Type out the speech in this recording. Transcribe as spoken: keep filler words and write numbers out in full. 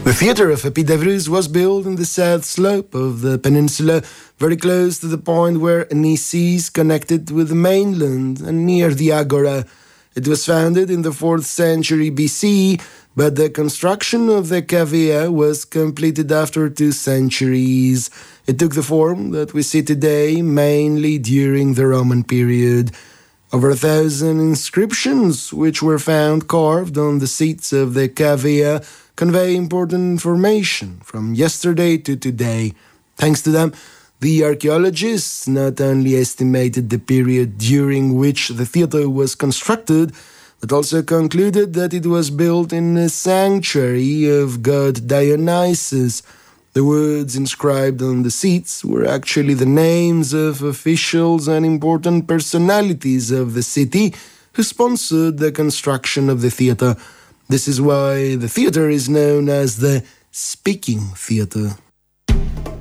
The theatre of Epidavros was built in the south slope of the peninsula, very close to the point where Nissis connected with the mainland and near the Agora. It was founded in the fourth century B C, but the construction of the cavea was completed after two centuries. It took the form that we see today mainly during the Roman period. Over a thousand inscriptions, which were found carved on the seats of the cavea, convey important information from yesterday to today. Thanks to them, the archaeologists not only estimated the period during which the theatre was constructed, but also concluded that it was built in a sanctuary of god Dionysus. The words inscribed on the seats were actually the names of officials and important personalities of the city who sponsored the construction of the theatre. This is why the theatre is known as the Speaking Theatre.